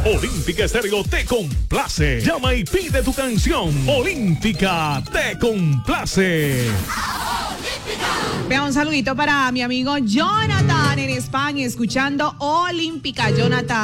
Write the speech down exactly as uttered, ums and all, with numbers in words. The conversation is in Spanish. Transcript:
Olímpica Estéreo te complace. Llama y pide tu canción. Olímpica te complace. Vea, un saludito para mi amigo Jonathan en España, escuchando Olímpica. Jonathan.